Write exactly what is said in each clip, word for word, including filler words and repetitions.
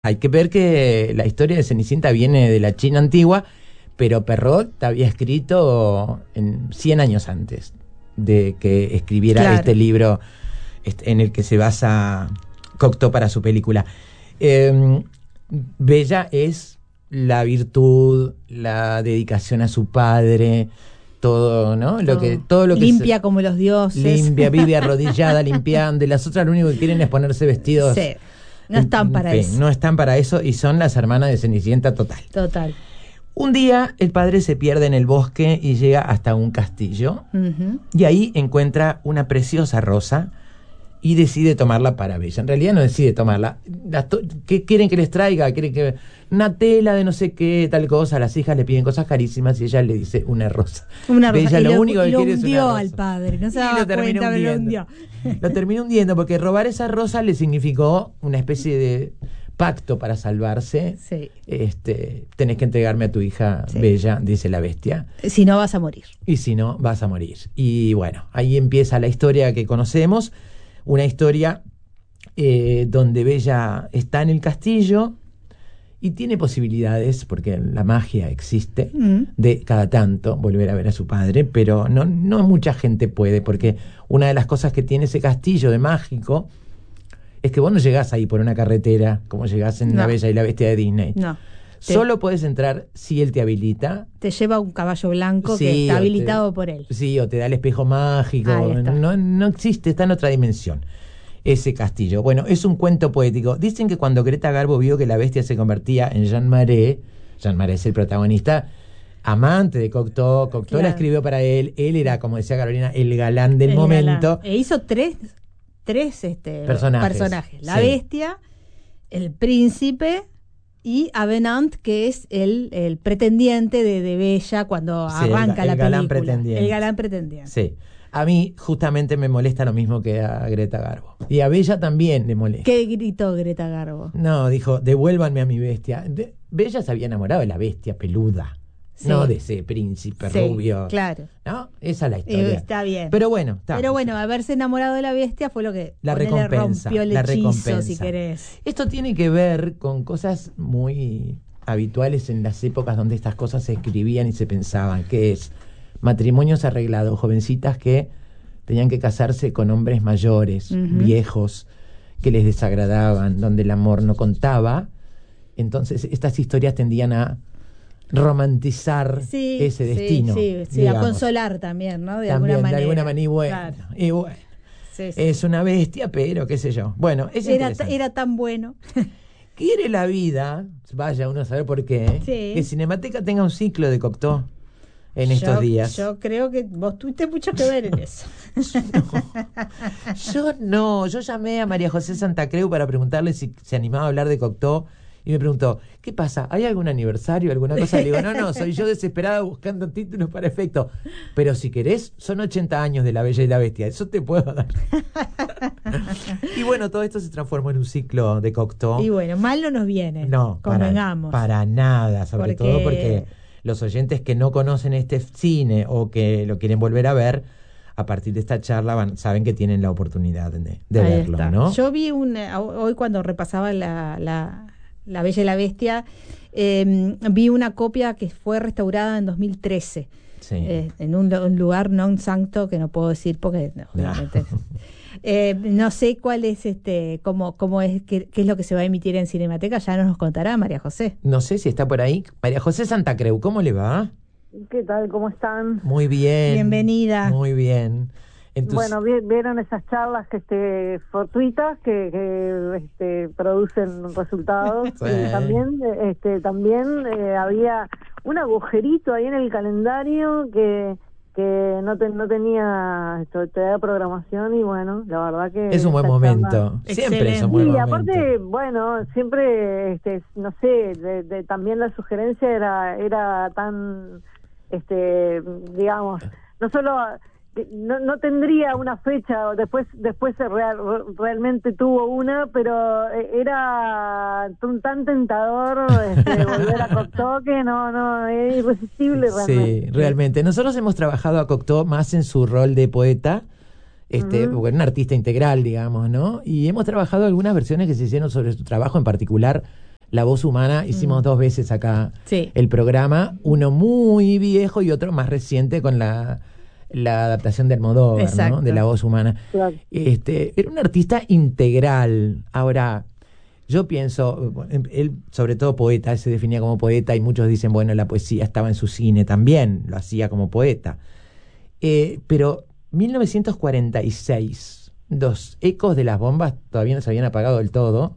Hay que ver que la historia de Cenicienta viene de la China antigua, pero Perrault había escrito en cien años antes de que escribiera Claro. este libro este, en el que se basa Cocteau para su película. Eh, Bella es la virtud, la dedicación a su padre, todo, ¿no? Todo. Lo que, todo lo que limpia se, como los dioses. limpia, vive arrodillada, limpiando. Y las otras lo único que quieren es ponerse vestidos. Sí. No están para en fin, eso. No están para eso y son las hermanas de Cenicienta total. Total. Un día el padre se pierde en el bosque y llega hasta un castillo. Uh-huh. Y ahí encuentra una preciosa rosa y decide tomarla para Bella. En realidad no decide tomarla. Las to- ¿Qué quieren que les traiga? ¿Quieren que una tela de no sé qué, tal cosa? Las hijas le piden cosas carísimas y ella le dice una rosa. Una rosa. Bella Y lo, lo, único y que lo quiere es una hundió rosa. al padre. No se Y daba lo terminó cuenta, pero lo hundiendo. hundió. Lo terminó hundiendo porque robar esa rosa le significó una especie de pacto para salvarse. Sí. Este, tenés que entregarme a tu hija Sí. Bella, dice la bestia. Si no, vas a morir. Y si no, vas a morir. Y bueno, ahí empieza la historia que conocemos. Una historia eh, donde Bella está en el castillo y tiene posibilidades, porque la magia existe, Mm. de cada tanto volver a ver a su padre, pero no, no mucha gente puede, porque una de las cosas que tiene ese castillo de mágico es que vos no llegás ahí por una carretera, como llegás en No. La Bella y la Bestia de Disney. No. Te, Solo puedes entrar si él te habilita. te lleva un caballo blanco Sí, que está o te- habilitado por él. Sí, o te da el espejo mágico. Ahí está. No, no existe, está en otra dimensión ese castillo. Bueno, es un cuento poético. Dicen que cuando Greta Garbo vio que la bestia se convertía en Jean Marais, Jean Marais es el protagonista, amante de Cocteau, Cocteau Claro. la escribió para él, él era, como decía Carolina, el galán del El momento. galán. E hizo tres, tres este, Personajes. personajes. La Sí. bestia, el príncipe y Avenant, que es el, el pretendiente de, de Bella cuando Sí, el arranca ga- la el galán película. pretendiente. El galán pretendiente. Sí. A mí justamente me molesta lo mismo que a Greta Garbo. Y a Bella también le molesta. ¿Qué gritó Greta Garbo? No, dijo, devuélvanme a mi bestia. De- Bella se había enamorado de la bestia peluda, Sí. no de ese príncipe Sí, rubio. claro. ¿No? Esa es la Eh, historia. está bien. Pero bueno, está. Pero bueno, haberse enamorado de la bestia fue lo que La ponele, recompensa, rompió el la hechizo, recompensa. si querés. Esto tiene que ver con cosas muy habituales en las épocas donde estas cosas se escribían y se pensaban, que es matrimonios arreglados, jovencitas que tenían que casarse con hombres mayores, Ujú. viejos, que les desagradaban, donde el amor no contaba. Entonces estas historias tendían a romantizar Sí, ese sí, destino. Sí, sí, a digamos. consolar también, ¿no? De También, alguna manera. de alguna manera. Y bueno, Claro. y bueno, Sí, sí. es una bestia, pero qué sé yo. Bueno, es Era, ta- interesante. era tan bueno. Quiere la vida, vaya uno a saber por qué, Sí. que Cinemateca tenga un ciclo de Cocteau en estos Yo- días. Yo creo que vos tuviste mucho que ver en eso. Yo no, yo llamé a María José Santa Creu para preguntarle si se animaba a hablar de Cocteau y me preguntó, ¿qué pasa? ¿Hay algún aniversario, alguna cosa? Le digo, no, no, soy yo desesperada buscando títulos para efecto. Pero si querés, son ochenta años de La Bella y la Bestia, eso te puedo dar. Y bueno, todo esto se transformó en un ciclo de Cocteau. Y bueno, mal no nos viene. No, para, convengamos. para nada, sobre Porque- todo porque los oyentes que no conocen este cine o que lo quieren volver a ver, a partir de esta charla van, saben que tienen la oportunidad de, de Ahí verlo, está. ¿no? Yo vi un, eh, hoy cuando repasaba la, la, la Bella y la Bestia, eh, vi una copia que fue restaurada en dos mil trece. Sí. Eh, en un, un lugar non santo que no puedo decir porque no, obviamente. Eh, no sé cuál es este, cómo, cómo es, qué, qué es lo que se va a emitir en Cinemateca, ya nos contará María José. No sé si está por ahí. María José Santa Creu, ¿cómo le va? ¿Qué tal? ¿Cómo están? Muy bien. Bienvenida. Muy bien. Entonces, Bueno, vi- vieron esas charlas que este, fortuitas que, que este, producen resultados. Sí. Y también, este, también eh, había un agujerito ahí en el calendario que que no te, no tenía esto, tenía programación y bueno, la verdad que es un buen esta momento. charla- Siempre es un Excelente. buen Y momento. aparte, bueno, siempre, este, no sé, de, de- también la sugerencia era era tan, este, digamos, no solo no, no tendría una fecha, después después se real, realmente tuvo una, pero era tan, tan tentador este, volver a Cocteau que no, no, es irresistible realmente. Sí, realmente. Nosotros hemos trabajado a Cocteau más en su rol de poeta, este, Ujú. bueno, un artista integral, digamos, ¿no? Y hemos trabajado algunas versiones que se hicieron sobre su trabajo, en particular La Voz Humana, hicimos Mm. dos veces acá Sí. el programa, uno muy viejo y otro más reciente con la, la adaptación de Almodóvar, ¿no? Exacto. De La Voz Humana. Claro. Este, era un artista integral. Ahora, yo pienso, él sobre todo poeta, él se definía como poeta y muchos dicen, bueno, la poesía estaba en su cine también, lo hacía como poeta. Eh, pero mil novecientos cuarenta y seis, los ecos de las bombas todavía no se habían apagado del todo,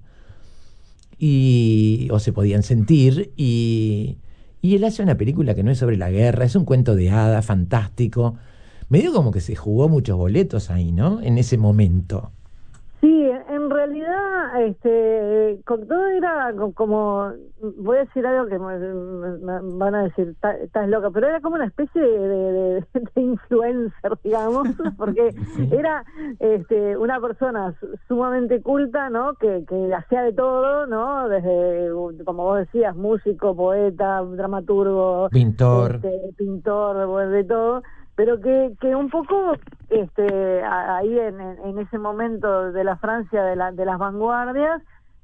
y, o se podían sentir, y, y él hace una película que no es sobre la guerra, es un cuento de hadas fantástico. Medio como que se jugó muchos boletos ahí, ¿no? En ese momento. Sí, en realidad, este, Cocteau era co- como, voy a decir algo que me, me- me van a decir, "Ta- estás loca", pero era como una especie de, de- de- de influencer, digamos, porque Sí. era este, una persona su- sumamente culta, ¿no? Que, que hacía de todo, ¿no? Desde, como vos decías, músico, poeta, dramaturgo, Pintor. este, pintor, bueno, de todo, pero que, que un poco este a- ahí en, en, en ese momento de la Francia de, la, de las vanguardias,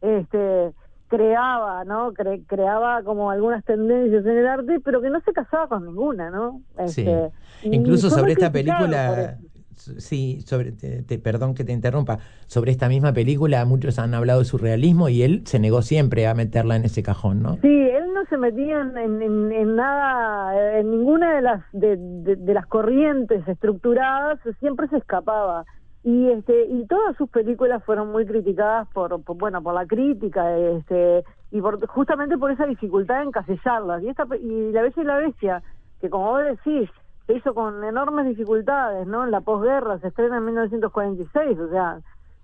este creaba, ¿no? Cre- creaba como algunas tendencias en el arte, pero que no se casaba con ninguna, ¿no? Sí. Este, y Incluso fue sobre muy esta criticado por película, eso. sí, sobre, te, te- perdón que te interrumpa, sobre esta misma película muchos han hablado de surrealismo y él se negó siempre a meterla en ese cajón, ¿no? Sí, él no se metía en, en, en- en nada, en ninguna de las de, de- de las corrientes estructuradas, siempre se escapaba. Y este y todas sus películas fueron muy criticadas por, por bueno, por la crítica, este y por, justamente por esa dificultad de encasillarlas. Y esta pe- y La Bella y la Bestia, que como vos decís, se hizo con enormes dificultades, ¿no? En la posguerra, se estrena en mil novecientos cuarenta y seis, o sea,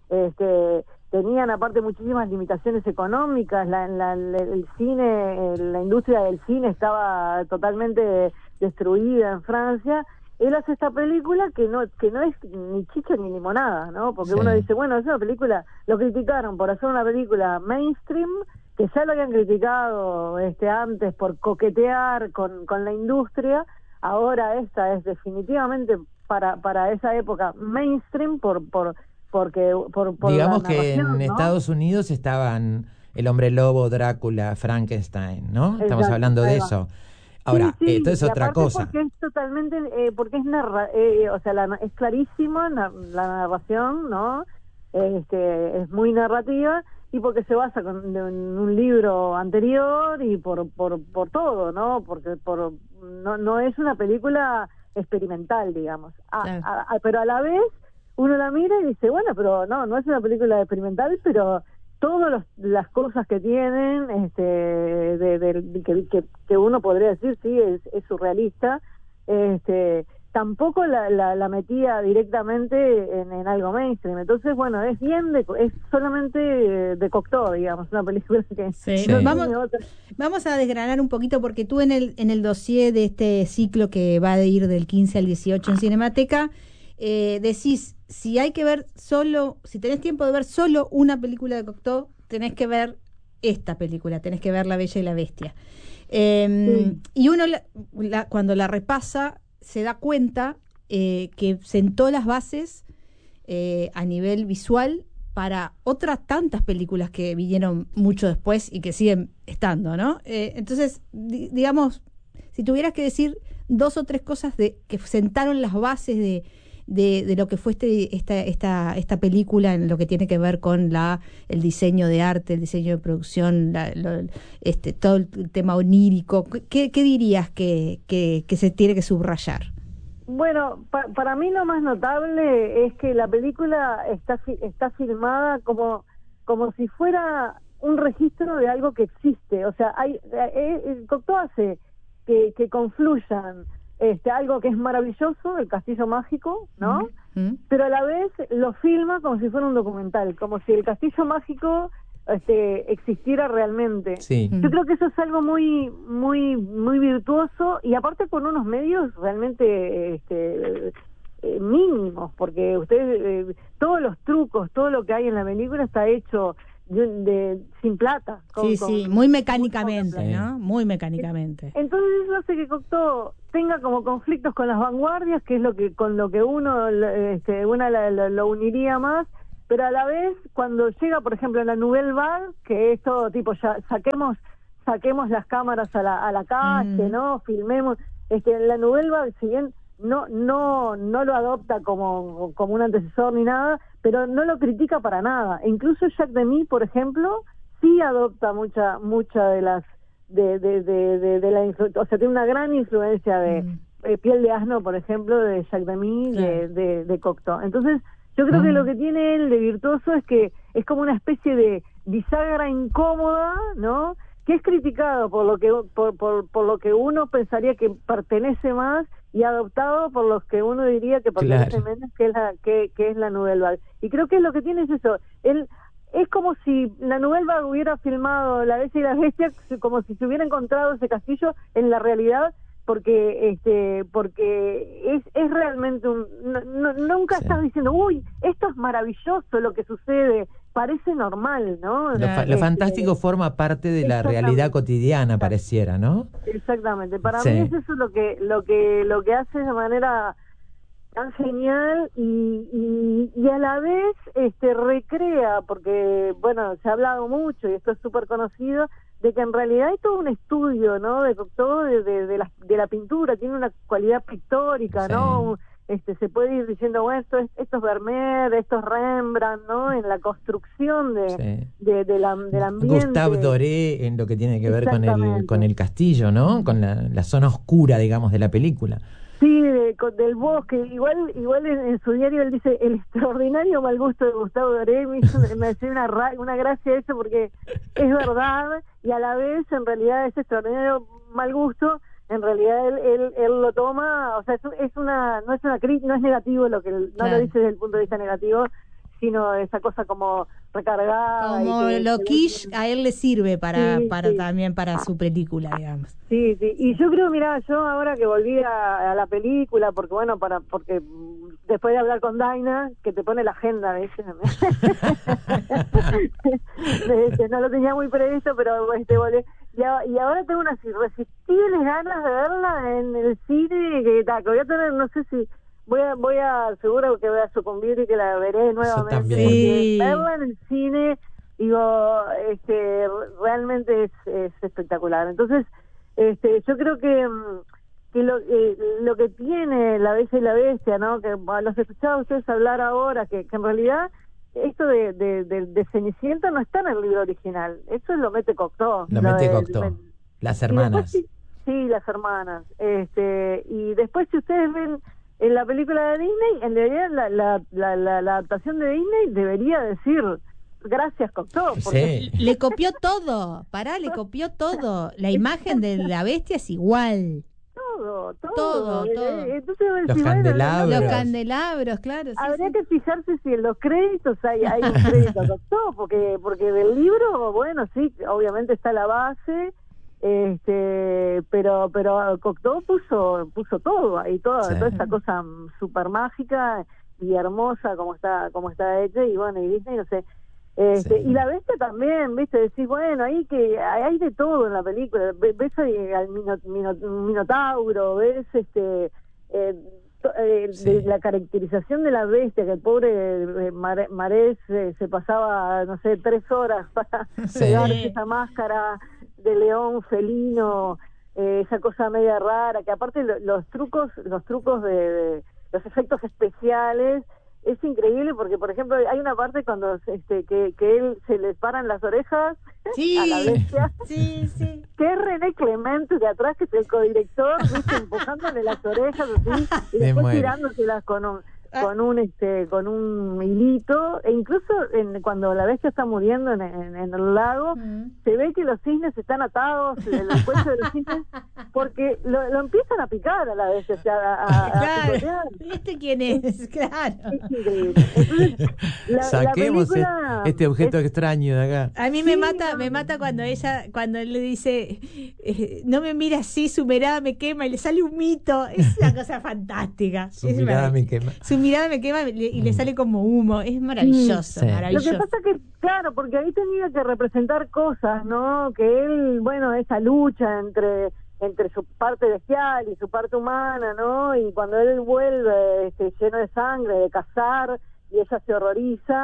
este tenían aparte muchísimas limitaciones económicas, la, la, la- el cine, la industria del cine estaba totalmente destruida en Francia. Él hace esta película que no que no es ni chicha ni limonada, ¿no? Porque Sí. uno dice, bueno, es una película, lo criticaron por hacer una película mainstream, que ya lo habían criticado este antes por coquetear con, con la industria. Ahora esta es definitivamente para para esa época mainstream por por porque por, por Digamos la que en narración, ¿no? Estados Unidos estaban El Hombre Lobo, Drácula, Frankenstein, ¿no? Estamos Exacto, hablando de ahí va. eso. Ahora, Sí, sí, esto es y otra aparte cosa. porque es totalmente, eh, porque es narra, eh, o sea, la, es clarísima la, la narración, ¿no? Este, es muy narrativa y porque se basa con, de- en un libro anterior y por, por, por todo, ¿no? Porque por, no, no es una película experimental, digamos. A- Claro. a- a- pero a la vez uno la mira y dice, bueno, pero no, no es una película experimental, pero todas las cosas que tienen, este, de, de- que, que, que uno podría decir, sí, es, es surrealista, este, tampoco la, la, la metía directamente en, en algo mainstream. Entonces, bueno, es bien, de, es solamente de Cocteau, digamos, una película que Sí. Sí. no Vamos, tiene otra. vamos a desgranar un poquito porque tú en el en el dossier de este ciclo que va a ir del quince al dieciocho en Cinemateca, eh, decís, si hay que ver solo, si tenés tiempo de ver solo una película de Cocteau, tenés que ver esta película, tenés que ver La Bella y la Bestia. Eh, Sí. Y uno la- la- cuando la repasa se da cuenta eh, que sentó las bases eh, a nivel visual para otras tantas películas que vinieron mucho después y que siguen estando, ¿no? Eh, entonces, di- digamos, si tuvieras que decir dos o tres cosas de que sentaron las bases de, de, de lo que fue este, esta, esta, esta película en lo que tiene que ver con la el diseño de arte, el diseño de producción, la, lo- este, todo el tema onírico, ¿qué, qué dirías que, que, que se tiene que subrayar? Bueno, pa- para mí lo más notable es que la película está fi- está filmada como como si fuera un registro de algo que existe. O sea, hay eh, eh, Cocteau hace que, que confluyan este algo que es maravilloso, el castillo mágico, ¿no? ¿Mm? Pero a la vez lo filma como si fuera un documental, como si el castillo mágico este existiera realmente. Sí. Mm. Yo creo que eso es algo muy muy muy virtuoso y aparte con unos medios realmente este, eh, mínimos, porque ustedes eh, todos los trucos, todo lo que hay en la película está hecho de, de- sin plata. con- Sí, con sí, muy poca mecánicamente, plata. ¿no? Muy mecánicamente. Entonces eso hace que Cocteau tenga como conflictos con las vanguardias, que es lo que con lo que uno este, una la- la- lo uniría más, pero a la vez cuando llega, por ejemplo, en la Nouvelle Vague, que es todo tipo, ya saquemos saquemos las cámaras a la, a la calle, mm. ¿no? Filmemos, este, en la Nouvelle Vague, si bien no no no lo adopta como, como un antecesor ni nada, pero no lo critica para nada. E incluso Jacques Demy, por ejemplo, sí adopta mucha mucha de las de de de, de, de la influ- o sea, tiene una gran influencia de mm. eh, Piel de asno, por ejemplo, de Jacques Demy, claro. de, de, de Cocteau. Entonces, yo creo mm. que lo que tiene él de virtuoso es que es como una especie de bisagra incómoda, ¿no? Que es criticado por lo que por, por, por lo que uno pensaría que pertenece más y adoptado por los que uno diría que pertenece claro. menos, que es la que, que es la Nouvelle Vague. Y creo que lo que tiene es eso. Él es como si la Nouvelle Vague hubiera filmado La Bella y la Bestia, como si se hubiera encontrado ese castillo en la realidad, porque este porque es es realmente un no, no, nunca sí. estás diciendo, uy, esto es maravilloso lo que sucede, parece normal, ¿no? Lo, fa- lo este, fantástico forma parte de la realidad cotidiana, pareciera, ¿no? Exactamente. Para sí. mí es eso lo que lo que lo que hace de manera tan genial y, y, y a la vez este recrea, porque bueno, se ha hablado mucho y esto es súper conocido, de que en realidad hay todo un estudio, ¿no? De todo de, de, de, la, de la pintura, tiene una cualidad pictórica, sí. ¿no? Este, se puede ir diciendo, bueno, esto es, esto es Vermeer, esto es Rembrandt, ¿no? En la construcción de, sí. de, de la, del ambiente. Gustave Doré en lo que tiene que ver con el, con el castillo, ¿no? Con la, la zona oscura, digamos, de la película. Sí, de, con, del bosque. Igual igual en, en su diario él dice el extraordinario mal gusto de Gustavo Doré. Me, hizo, me hacía una, ra, una gracia eso porque es verdad y a la vez en realidad ese extraordinario mal gusto en realidad él él, él lo toma, o sea, es, es una no es una no es negativo lo que él, no claro. lo dice desde el punto de vista negativo, sino esa cosa como recargada. Como y que, lo que quiche a él le sirve para sí, para sí. también para su película, digamos. Sí, sí, y yo creo, mira, yo ahora que volví a, a la película, porque bueno, para porque después de hablar con Daina, que te pone la agenda, ¿viste? este, no lo tenía muy previsto, pero este, volví. Y, a, y ahora tengo unas irresistibles ganas de verla en el cine, que, ta, que voy a tener, no sé si... Voy a, voy a, seguro que voy a sucumbir y que la veré nuevamente. Sí. Verla en el cine, digo, este, realmente es, es espectacular. Entonces, este, yo creo que, que lo, eh, lo que tiene La Bella y la Bestia, ¿no? Que los he escuchado a ustedes hablar ahora, que, que en realidad esto de, de, de, de Cenicienta no está en el libro original. Eso lo mete Cocteau. Lo, lo mete de, Cocteau. De, las hermanas. Después, sí, sí, las hermanas. Este, y después, si ustedes ven en la película de Disney, en realidad la, la, la, la, la adaptación de Disney debería decir gracias Cocteau. Porque... Sí. Le copió todo, pará, le copió todo. La imagen de la bestia es igual. Todo, todo. Todo, todo. Entonces, los si candelabros. Bueno, los candelabros, claro. Sí, habría sí. que fijarse si en los créditos hay, hay un crédito a Cocteau, porque, porque del libro, bueno, sí, obviamente está la base, este pero pero Cocteau puso puso todo ahí, toda, sí. toda esa cosa súper mágica y hermosa como está como está hecha, y bueno, y Disney, no sé, este, sí. y la bestia también, viste, decís, bueno, ahí que hay, hay de todo en la película, ves al minot, minot, minotauro, ves este eh, eh, sí. de la caracterización de la bestia, que el pobre eh, Marés eh, se pasaba, no sé, tres horas para sí. pegarse esa máscara de león felino, eh, esa cosa media rara, que aparte lo, los trucos los trucos de, de los efectos especiales es increíble, porque por ejemplo hay una parte cuando este que, que él se le paran las orejas sí, a la bestia, sí, sí. que es René Clemente de atrás, que es el codirector, ¿viste? Empujándole las orejas así y después muere. Tirándoselas con un con un este con un hilito, e incluso en, cuando la bestia está muriendo en, en, en el lago, mm. se ve que los cisnes están atados, el, el cuello de los cisnes, porque lo, lo empiezan a picar a la bestia, o sea, a, a, claro. a ¿Y este quién es? Claro. Es increíble. Entonces, la, saquemos la película, este objeto es, extraño de acá. A mí me sí, mata, no. me mata cuando ella, cuando él le dice, eh, no me mira así, su mirada me quema, y le sale un mito. Es una cosa fantástica. Su es mirada me quema. Su mirada me quema y le sale como humo. Es maravilloso, sí. maravilloso. Lo que pasa que, claro, porque ahí tenía que representar cosas, ¿no? Que él, bueno, esa lucha entre entre su parte bestial y su parte humana, ¿no? Y cuando él vuelve este, lleno de sangre, de cazar, y ella se horroriza,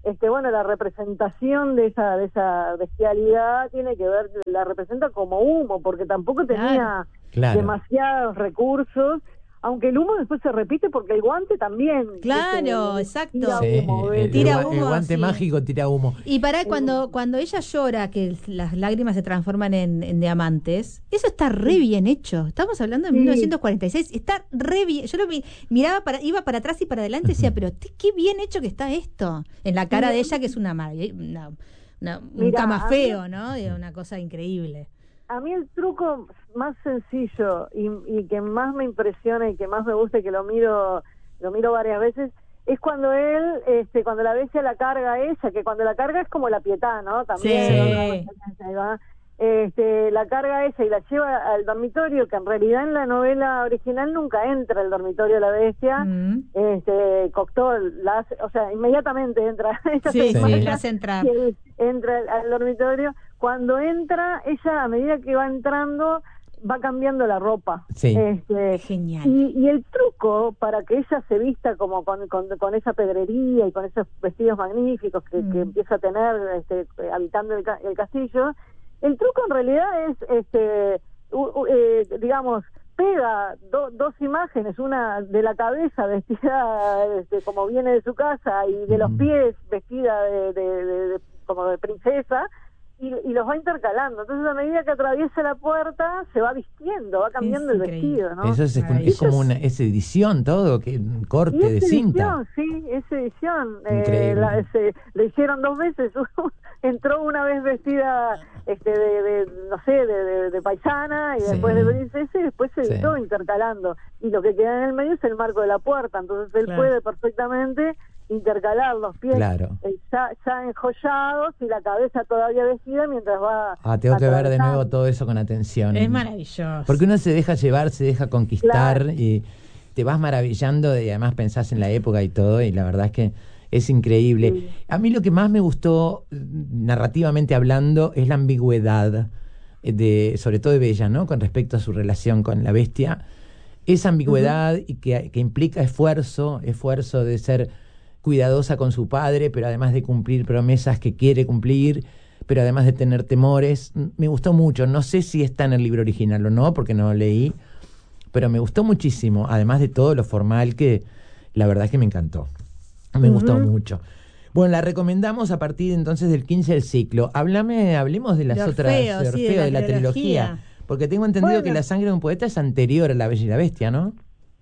este bueno, la representación de esa de esa bestialidad tiene que ver, la representa como humo, porque tampoco tenía Claro. demasiados recursos, aunque el humo después se repite porque el guante también. Claro, este, exacto. tira Sí, humo, el, ¿ves? el Tira gua- el humo, guante sí. mágico tira humo. Y para cuando cuando ella llora que las lágrimas se transforman en, en diamantes, eso está re bien hecho. Estamos hablando de Sí. mil novecientos cuarenta y seis, está re bien. Yo lo vi, miraba para iba para atrás y para adelante y decía, pero te- qué bien hecho que está esto. En la cara Sí. de ella que es una, mar- una, una- un Mirá, cama a mí- feo, ¿no? Y una cosa increíble. A mí el truco más sencillo y, y que más me impresiona y que más me gusta y que lo miro lo miro varias veces es cuando él, este, cuando la bestia la carga a ella, que cuando la carga es como la Pietá, ¿no? También, Sí. ¿no? Ahí va. Este, la carga a ella y la lleva al dormitorio, que en realidad en la novela original nunca entra al dormitorio de la bestia. Mm. Este, Cocteau la hace, o sea, inmediatamente entra. Ella Sí, se sí, desmaya la hace entrar. y él entra al, al dormitorio. Cuando entra, ella a medida que va entrando va cambiando la ropa. Sí. Este, Genial. Y, y el truco para que ella se vista como con, con, con esa pedrería y con esos vestidos magníficos que, Mm. que empieza a tener este, habitando el, ca- el castillo, el truco en realidad es, este, u- u- eh, digamos, pega do- dos imágenes, una de la cabeza vestida este, como viene de su casa y de los Ujú. pies vestida de, de- de- de- como de princesa, y, y los va intercalando. Entonces a medida que atraviesa la puerta se va vistiendo, va cambiando Es el increíble. vestido, ¿no? Eso es, es Maravilloso. como una es edición todo, que un corte Y de es cinta. edición, sí, es edición. Increíble. Eh, la- se, le hicieron dos veces. Entró una vez vestida este de, de no sé, de, de, de paisana y Sí. después de princesa y después se Sí. editó intercalando. Y lo que queda en el medio es el marco de la puerta. Entonces él Claro. puede perfectamente intercalar los pies Claro. eh, ya, ya enjollados y la cabeza todavía vestida mientras va Ah, tengo que ver de atravesando. nuevo todo eso con atención. Es maravilloso. Porque uno se deja llevar, se deja conquistar Claro. y te vas maravillando y además pensás en la época y todo, y la verdad es que es increíble. Sí. A mí lo que más me gustó, mm, narrativamente hablando, es la ambigüedad, eh, de, sobre todo de Bella, ¿no? Con respecto a su relación con la bestia. Esa ambigüedad y que, que implica esfuerzo, esfuerzo de ser cuidadosa con su padre, pero además de cumplir promesas que quiere cumplir, pero además de tener temores. Mm, Me gustó mucho. No sé si está en el libro original o no, porque no lo leí, pero me gustó muchísimo, además de todo lo formal que la verdad es que me encantó. Me Ujú. gustó mucho. Bueno, la recomendamos a partir entonces del quince del ciclo. Háblame, hablemos de las De otras, Orfeo, de sí, de Orfeo, la de la trilogía. trilogía. Porque tengo entendido Bueno. que La sangre de un poeta es anterior a La Bella y la Bestia, ¿no?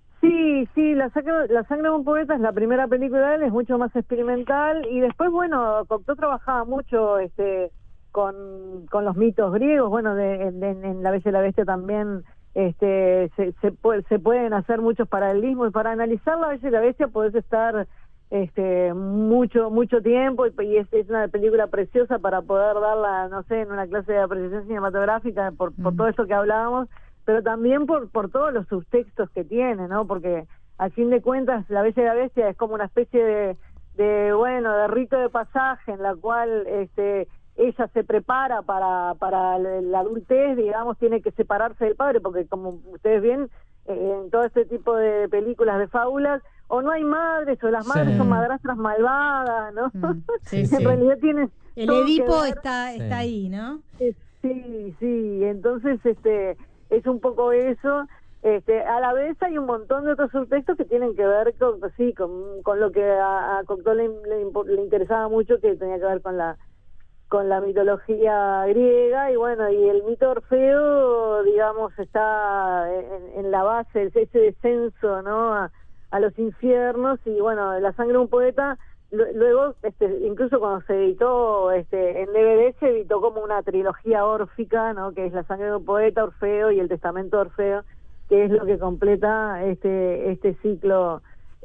Sí, sí, la sangre, la sangre de un poeta es la primera película de él, es mucho más experimental y después, bueno, Cocteau trabajaba mucho este, con, con los mitos griegos, bueno, de, en, en La Bella y la Bestia también este, se, se, puede- se pueden hacer muchos paralelismos y para analizar La Bella y la Bestia podés estar este mucho mucho tiempo y, y es, es una película preciosa para poder darla, no sé, en una clase de apreciación cinematográfica por, por Mm. todo esto que hablábamos, pero también por por todos los subtextos que tiene, ¿no? Porque al fin de cuentas La Bella y la Bestia es como una especie de, de bueno, de rito de pasaje en la cual este ella se prepara para para la adultez, digamos, tiene que separarse del padre, porque como ustedes ven, eh, en todo este tipo de películas de fábulas, o no hay madres, o las Sí. madres son madrastras malvadas, ¿no? Mm, sí, en sí. realidad tiene El todo que Edipo ver. está, está Sí. ahí, ¿no? Eh, Sí, sí, entonces este es un poco eso. Este, a la vez hay un montón de otros subtextos que tienen que ver con, sí, con, con lo que a, a Cocteau le, le, impo- le interesaba mucho, que tenía que ver con la con la mitología griega, y bueno, y el mito Orfeo, digamos, está en, en la base, ese descenso, ¿no?, a, a los infiernos, y bueno, La sangre de un poeta, lu- luego, este, incluso cuando se editó este, en D V D, se editó como una trilogía órfica, ¿no?, que es La sangre de un poeta, Orfeo y El testamento de Orfeo, que es lo que completa este este ciclo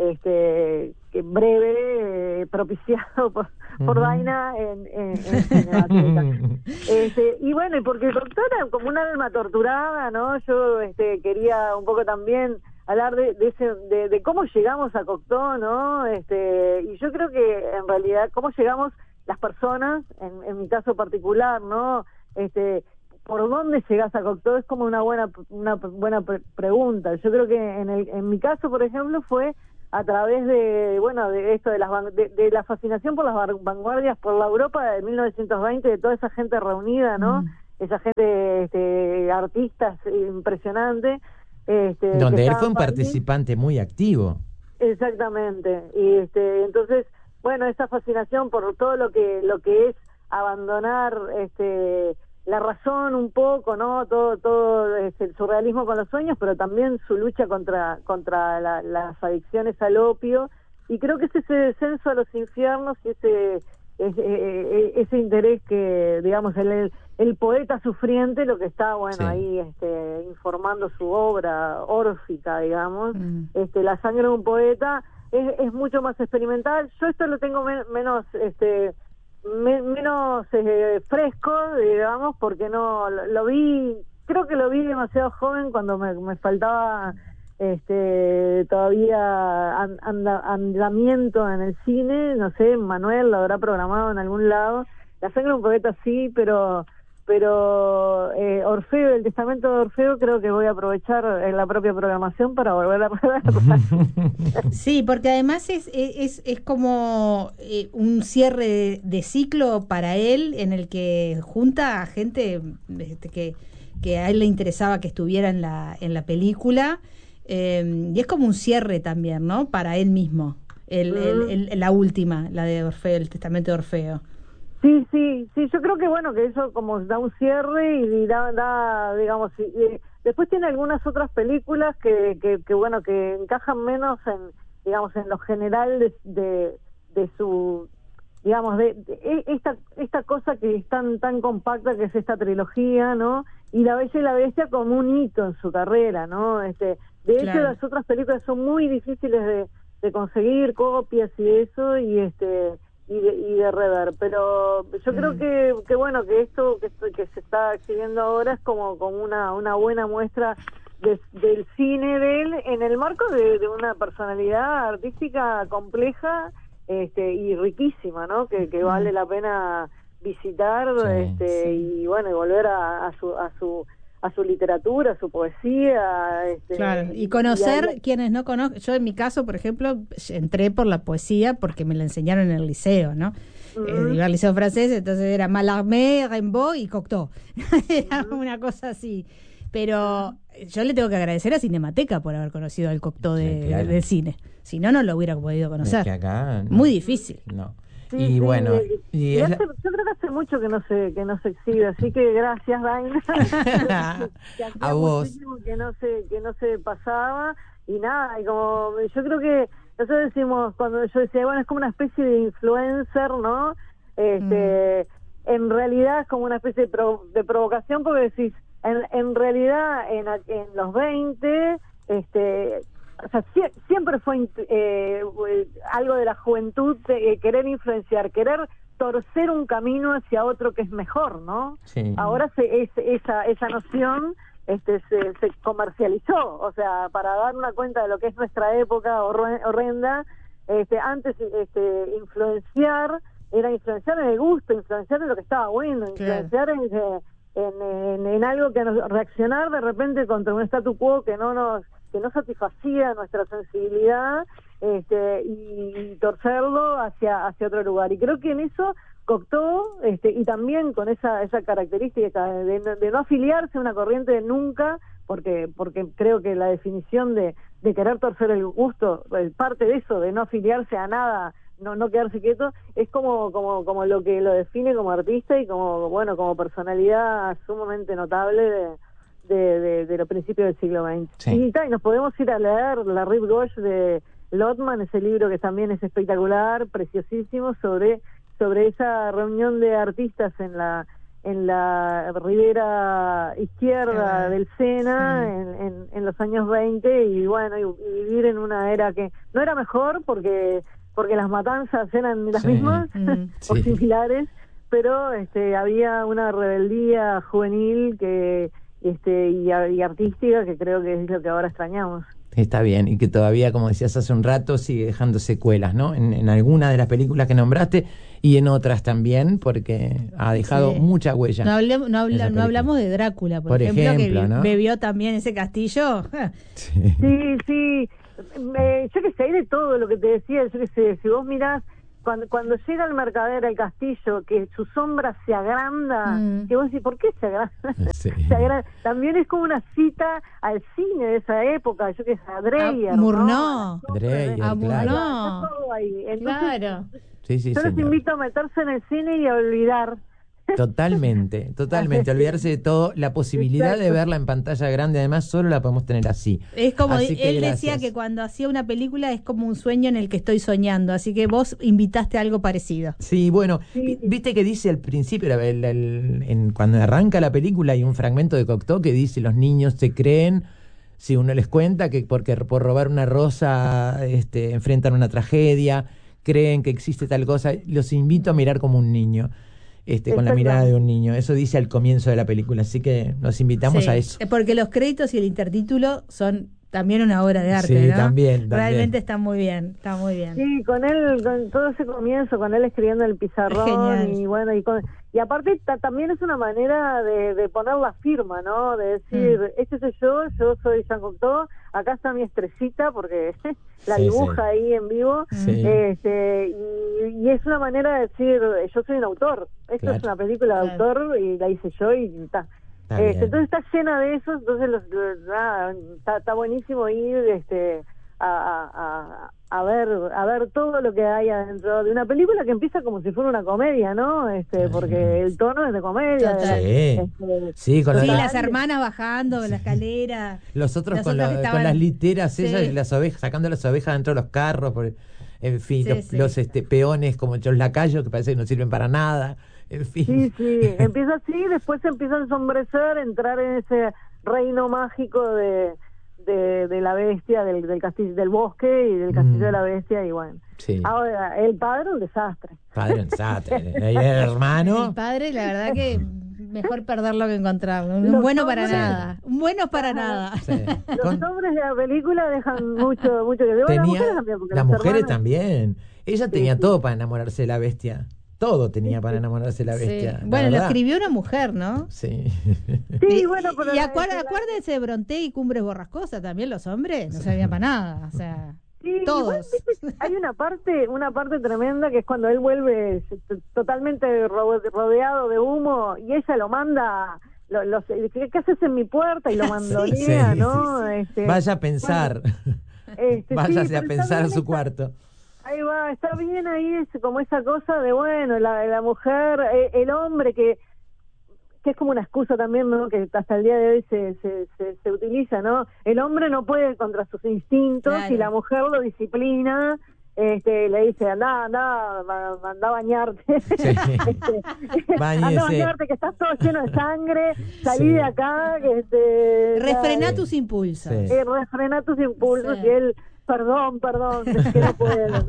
este que breve, eh, propiciado por, por Ujú. Daina en, en, en Cinemateca. Este, y bueno, y porque Cocteau era como un alma torturada, ¿no? Yo este quería un poco también hablar de, de ese de, de cómo llegamos a Cocteau, ¿no? Este, y yo creo que en realidad cómo llegamos las personas, en, en mi caso particular, ¿no? Este, ¿por dónde llegas a Cocteau? Es como una buena una buena pre- pregunta. Yo creo que en el en mi caso, por ejemplo, fue a través de, bueno, de esto de, las van- de, de la fascinación por las var- vanguardias, por la Europa de mil novecientos veinte, de toda esa gente reunida, ¿no? Mm. Esa gente, este, artistas impresionante. Este, que Donde él estaban fue un ahí. participante muy activo. Exactamente. Y este, entonces, bueno, esa fascinación por todo lo que lo que es abandonar este la razón un poco, ¿no? Todo todo este, el surrealismo con los sueños, pero también su lucha contra contra la, las adicciones al opio, y creo que es ese descenso a los infiernos y ese ese, ese interés que, digamos, el, el, el poeta sufriente, lo que está, bueno, Sí. ahí este, informando su obra órfica, digamos, Mm. este, la sangre de un poeta es, es mucho más experimental. Yo esto lo tengo men- menos este me- menos eh, fresco, digamos, porque no lo, lo vi, creo que lo vi demasiado joven cuando me, me faltaba este todavía an- anda- andamiento en el cine. No sé, Manuel lo habrá programado en algún lado. La sangre de un poeta sí, pero pero eh, Orfeo, el testamento de Orfeo, creo que voy a aprovechar en la propia programación para volver a verla. Sí, porque además es, es, es como eh, un cierre de, de ciclo para él, en el que junta a gente este, que, que a él le interesaba que estuviera en la, en la película, eh, y es como un cierre también, ¿no? Para él mismo, el, el, el, la última, la de Orfeo, el testamento de Orfeo. Sí, sí, sí, yo creo que bueno, que eso como da un cierre y da, da digamos, y, y después tiene algunas otras películas que, que, que bueno, que encajan menos en, digamos, en lo general de, de, de su, digamos, de, de esta esta cosa que es tan tan compacta, que es esta trilogía, ¿no? Y La Bella y la Bestia como un hito en su carrera, ¿no? Este, de hecho, Claro. las otras películas son muy difíciles de, de conseguir copias y eso, y este y de, y de rever, pero yo Mm. creo que, que bueno, que esto que, esto que se está exhibiendo ahora es como, como una, una buena muestra de, del cine de él en el marco de, de una personalidad artística compleja este y riquísima, ¿no? Que, que vale la pena visitar, Sí, este sí. y bueno, y volver a, a su a su a su literatura, a su poesía, este, Claro, y conocer y a- quienes no conozco. Yo en mi caso, por ejemplo, entré por la poesía porque me la enseñaron en el liceo, ¿no? Ujú. Eh, iba al liceo francés, entonces era Mallarmé, Rimbaud y Cocteau. Era una cosa así. Pero yo le tengo que agradecer a Cinemateca por haber conocido al Cocteau de, Sí, claro. del cine. Si no, no lo hubiera podido Es conocer. que acá no. Muy difícil. No. Sí, Y sí, bueno, y- y y es hace- la- yo creo que hace mucho que no se que no se exhibe, así que gracias, Daina. Que hacía A vos. muchísimo que no se que no se pasaba, y nada, y como yo creo que nosotros decimos, cuando yo decía, bueno, es como una especie de influencer, ¿no? Este, en realidad es como una especie de, pro- de provocación, porque decís, en, en realidad en, a- en los veinte, este o sea, sie- siempre fue int- eh, eh, algo de la juventud, de, eh, querer influenciar, querer torcer un camino hacia otro que es mejor, ¿no? Sí. Ahora se, es, esa esa noción este se, se comercializó, o sea, para dar una cuenta de lo que es nuestra época horre- horrenda, este antes este influenciar era influenciar en el gusto, influenciar en lo que estaba bueno, influenciar en, eh, en, en, en algo que nos, reaccionar de repente contra un statu quo que no nos que no satisfacía nuestra sensibilidad, este y, y torcerlo hacia hacia otro lugar. Y creo que en eso Cocteau, este y también con esa esa característica de, de, de no afiliarse a una corriente nunca, porque porque creo que la definición de, de querer torcer el gusto, eh, parte de eso, de no afiliarse a nada, no no quedarse quieto, es como como como lo que lo define como artista y como bueno como personalidad sumamente notable de de, de, de los principios del siglo veinte. Sí. Y, ta, y nos podemos ir a leer La Rive Gauche de Lotman, ese libro que también es espectacular, preciosísimo, sobre sobre esa reunión de artistas en la en la ribera izquierda Ah, del Sena, sí. en, en, en los años veinte, y bueno, y, y vivir en una era que no era mejor porque porque las matanzas eran las Sí. mismas Mm. o Sí. similares, pero este había una rebeldía juvenil que este y, y artística que creo que es lo que ahora extrañamos. Está bien, y que todavía, como decías hace un rato, sigue dejando secuelas, ¿no? En, en algunas de las películas que nombraste y en otras también, porque ha dejado Sí. mucha huella. No, hablemos, no, habla- esa no película. hablamos de Drácula, por, Por ejemplo, ejemplo, que vi- ¿no? bebió también ese castillo. Sí. Sí, sí, me, yo que sé, hay de todo lo que te decía, yo que sé, si vos mirás, cuando, cuando llega el mercader al castillo, que su sombra se agranda, mm. que vos decís, ¿por qué se agranda? Sí. Se agranda. También es como una cita al cine de esa época, yo que sé, a Dreyer, Murnau. ¿no? Dreyer, a claro. Murnau. Claro. Sí, sí, yo señor. los invito a meterse en el cine y a olvidar. Totalmente, totalmente, olvidarse de todo, la posibilidad Exacto. de verla en pantalla grande, además solo la podemos tener así. Es como así él decía que cuando hacía una película es como un sueño en el que estoy soñando, así que vos invitaste a algo parecido. Sí, bueno, sí. viste que dice al principio, el, el, en, cuando arranca la película hay un fragmento de Cocteau que dice los niños se creen, si uno les cuenta que porque por robar una rosa este, enfrentan una tragedia, creen que existe tal cosa, los invito a mirar como un niño. Este, con la mirada de un niño, eso dice al comienzo de la película, así que nos invitamos sí, a eso. Porque los créditos y el intertítulo son también una obra de arte, sí, ¿no? también, también. Realmente está muy bien, está muy bien. Sí, con él, con todo ese comienzo, con él escribiendo el pizarrón Genial. y bueno, y, con, y aparte ta, también es una manera de, de poner la firma, ¿no? De decir, mm. este soy yo, yo soy Jean Cocteau, acá está mi estrellita, porque la sí, dibuja sí. ahí en vivo, sí. este y, y es una manera de decir, yo soy un autor, esto claro. es una película de claro. autor y la hice yo y está. Este, entonces está llena de eso, entonces los, los, nada, está, está buenísimo ir este a, a, a ver a ver todo lo que hay adentro de una película que empieza como si fuera una comedia, ¿no? Este porque el tono es de comedia. Sí, este, sí, con sí la, las hermanas bajando la escalera. Los otros con, la, estaban, con las literas sí. esas, las ovejas, sacando las ovejas dentro de los carros, por, en fin, sí, los, sí. los este, peones como los lacayos que parece que no sirven para nada. En fin. Sí, sí, empieza así, después se empieza a ensombrecer, entrar en ese reino mágico de, de, de la bestia, del, del castillo, del bosque y del castillo mm. de la bestia, y bueno. Sí. Ahora, el padre un desastre. Padre un desastre. El hermano. El padre, la verdad que mejor perderlo que encontrarlo. Un Los bueno hombres, para nada. Un bueno para ah, nada. Sí. Los Con... hombres de la película dejan mucho, mucho que tenía, las mujeres también. Porque las mujeres hermanos... también. Ella tenía sí, todo sí. para enamorarse de la bestia. Todo tenía para enamorarse de la bestia. Sí. Bueno, la lo escribió una mujer, ¿no? Sí. Sí, bueno, pero y acuérdense, acuérdense de Brontë y Cumbres Borrascosas, también los hombres no servían para nada, o sea, sí, todos. Igual, hay una parte, una parte tremenda que es cuando él vuelve totalmente rodeado de humo y ella lo manda, lo, lo, ¿qué haces en mi puerta? Y lo mandolea, sí, ¿no? Sí, sí. Este, Vaya a pensar, bueno, este, váyase sí, a pensar en su cuarto. Ahí va, está bien ahí es como esa cosa de, bueno, la, la mujer, el, el hombre que que es como una excusa también, ¿no? Que hasta el día de hoy se, se, se, se utiliza, ¿no? El hombre no puede contra sus instintos claro. y la mujer lo disciplina, este, le dice, anda, anda, anda a bañarte, sí. este, anda a bañarte que estás todo lleno de sangre, salí sí. de acá, este, refrená ya, tus impulsos. Sí. Eh, refrená tus impulsos sí. y él... Perdón, perdón, es que no puedo.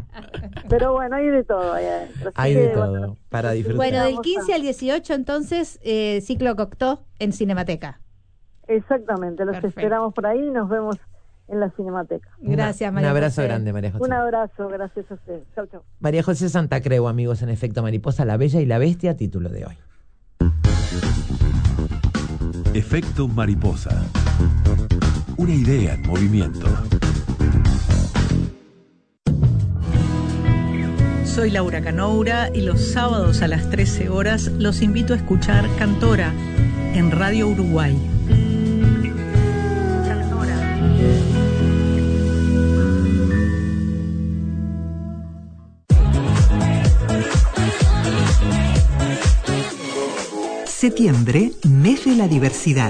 Pero bueno, hay de todo. Hay, hay de todo, bueno, para disfrutar. Bueno, del quince al dieciocho, entonces, eh, ciclo Cocteau en Cinemateca. Exactamente, los Perfecto. esperamos por ahí y nos vemos en la Cinemateca. Gracias, María Un abrazo José. grande, María José. Un abrazo, gracias a usted. Chau, chau. María José Santacreu, amigos, en Efecto Mariposa, La Bella y la Bestia, título de hoy. Efecto Mariposa. Una idea en movimiento. Soy Laura Canoura y los sábados a las trece horas los invito a escuchar Cantora en Radio Uruguay. Cantora. Septiembre, mes de la diversidad.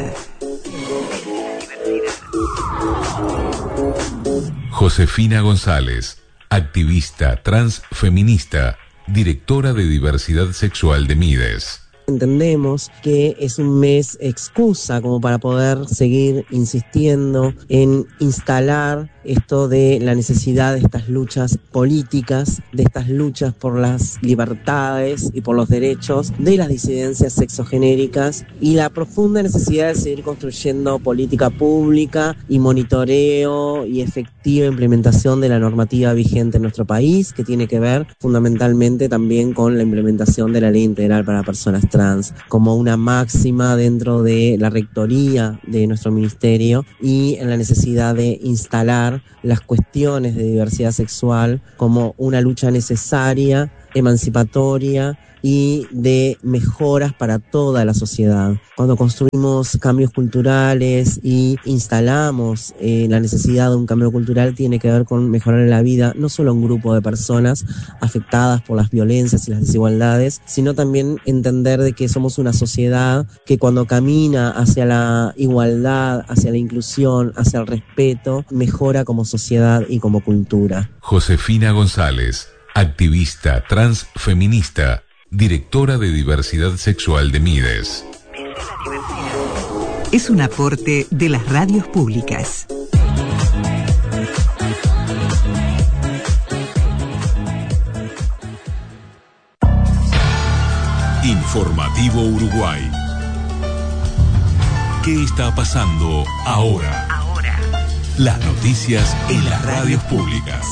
Josefina González, activista transfeminista, directora de diversidad sexual de Mides. Entendemos que es un mes excusa como para poder seguir insistiendo en instalar esto de la necesidad de estas luchas políticas, de estas luchas por las libertades y por los derechos de las disidencias sexogenéricas y la profunda necesidad de seguir construyendo política pública y monitoreo y efectiva implementación de la normativa vigente en nuestro país, que tiene que ver fundamentalmente también con la implementación de la Ley Integral para Personas Trans como una máxima dentro de la rectoría de nuestro ministerio y en la necesidad de instalar entender las cuestiones de diversidad sexual como una lucha necesaria, emancipatoria y de mejoras para toda la sociedad. Cuando construimos cambios culturales y instalamos eh, la necesidad de un cambio cultural, tiene que ver con mejorar la vida no solo a un grupo de personas afectadas por las violencias y las desigualdades, sino también entender de que somos una sociedad que cuando camina hacia la igualdad, hacia la inclusión, hacia el respeto, mejora como sociedad y como cultura. Josefina González, activista transfeminista, directora de Diversidad Sexual de Mides. Es un aporte de las radios públicas. Informativo Uruguay. ¿Qué está pasando ahora? Ahora. Las noticias en las radios públicas.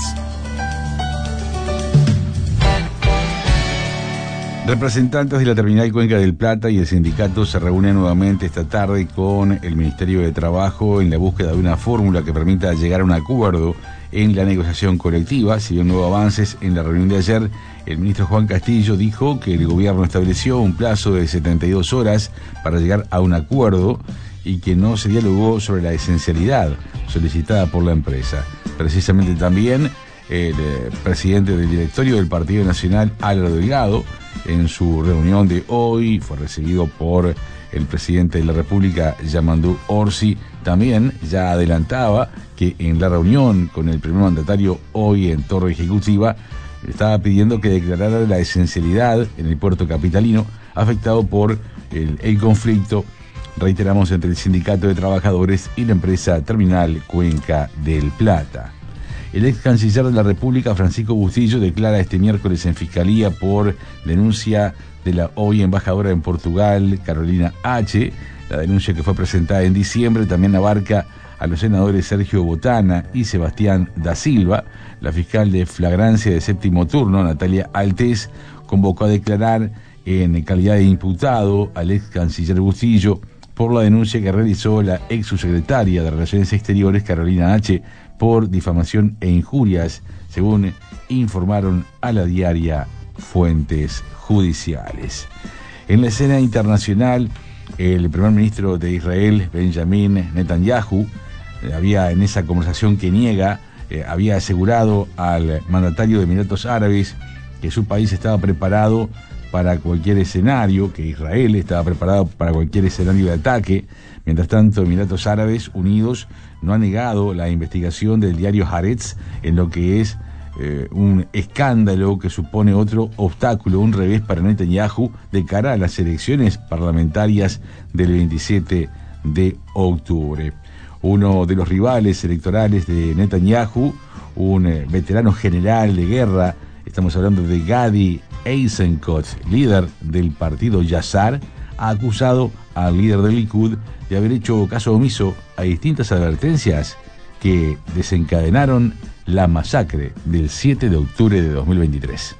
Representantes de la Terminal Cuenca del Plata y el sindicato se reúnen nuevamente esta tarde con el Ministerio de Trabajo en la búsqueda de una fórmula que permita llegar a un acuerdo en la negociación colectiva. Si bien no hubo avances en la reunión de ayer, el ministro Juan Castillo dijo que el gobierno estableció un plazo de setenta y dos horas para llegar a un acuerdo y que no se dialogó sobre la esencialidad solicitada por la empresa. Precisamente también el eh, presidente del directorio del Partido Nacional, Álvaro Delgado, en su reunión de hoy fue recibido por el presidente de la República, Yamandu Orsi. También ya adelantaba que en la reunión con el primer mandatario hoy en Torre Ejecutiva estaba pidiendo que declarara la esencialidad en el puerto capitalino afectado por el, el conflicto, reiteramos, entre el Sindicato de Trabajadores y la empresa Terminal Cuenca del Plata. El ex canciller de la República, Francisco Bustillo, declara este miércoles en Fiscalía por denuncia de la hoy embajadora en Portugal, Carolina H. La denuncia, que fue presentada en diciembre, también abarca a los senadores Sergio Botana y Sebastián da Silva. La fiscal de flagrancia de séptimo turno, Natalia Altés, convocó a declarar en calidad de imputado al ex canciller Bustillo por la denuncia que realizó la ex subsecretaria de Relaciones Exteriores, Carolina H., por difamación e injurias, según informaron a la diaria fuentes judiciales. En la escena internacional, el primer ministro de Israel, Benjamin Netanyahu, eh, había en esa conversación que niega, eh, había asegurado al mandatario de Emiratos Árabes que su país estaba preparado para cualquier escenario, que Israel estaba preparado para cualquier escenario de ataque. Mientras tanto, Emiratos Árabes Unidos no ha negado la investigación del diario Haaretz en lo que es eh, un escándalo que supone otro obstáculo, un revés para Netanyahu de cara a las elecciones parlamentarias del veintisiete de octubre. Uno de los rivales electorales de Netanyahu, un eh, veterano general de guerra, estamos hablando de Gadi Eisenkot, líder del partido Yashar, ha acusado al líder del Likud de haber hecho caso omiso a distintas advertencias que desencadenaron la masacre del siete de octubre de dos mil veintitrés.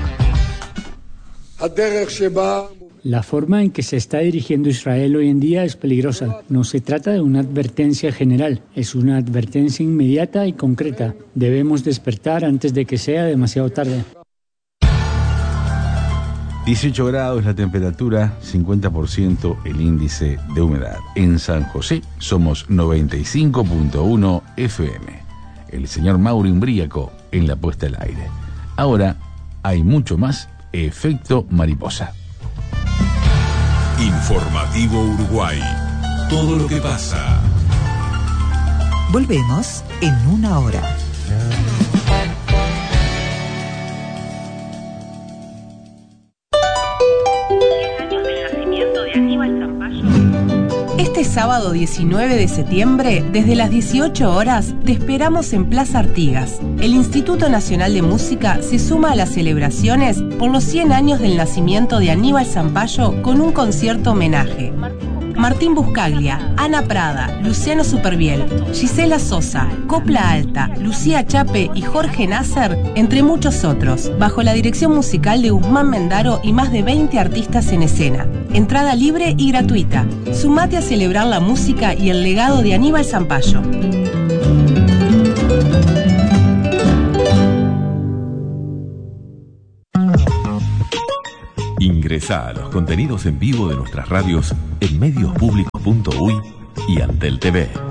La forma en que se está dirigiendo Israel hoy en día es peligrosa. No se trata de una advertencia general, es una advertencia inmediata y concreta. Debemos despertar antes de que sea demasiado tarde. dieciocho grados la temperatura, cincuenta por ciento el índice de humedad. En San José somos noventa y cinco punto uno F M. El señor Mauro Imbríaco en la puesta al aire. Ahora hay mucho más Efecto Mariposa. Informativo Uruguay. Todo lo que pasa. Volvemos en una hora. Este sábado diecinueve de septiembre, desde las dieciocho horas, te esperamos en Plaza Artigas. El Instituto Nacional de Música se suma a las celebraciones por los cien años del nacimiento de Aníbal Zampayo con un concierto homenaje. Martín Buscaglia, Ana Prada, Luciano Superviel, Gisela Sosa, Copla Alta, Lucía Chape y Jorge Nasser, entre muchos otros, bajo la dirección musical de Guzmán Mendaro y más de veinte artistas en escena. Entrada libre y gratuita. Sumate a celebrar la música y el legado de Aníbal Zampayo. Ingresá a los contenidos en vivo de nuestras radios en mediospublicos punto uy y Antel T V.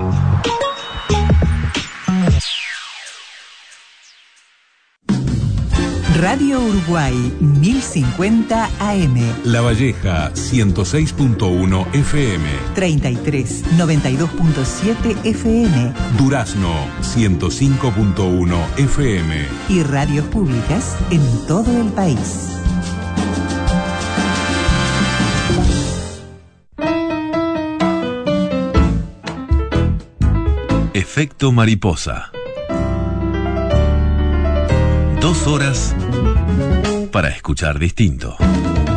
Radio Uruguay mil cincuenta A M. La Valleja ciento seis punto uno F M. treinta y tres noventa y dos punto siete F M. Durazno ciento cinco punto uno F M. Y radios públicas en todo el país. Efecto mariposa. Dos horas para escuchar distinto.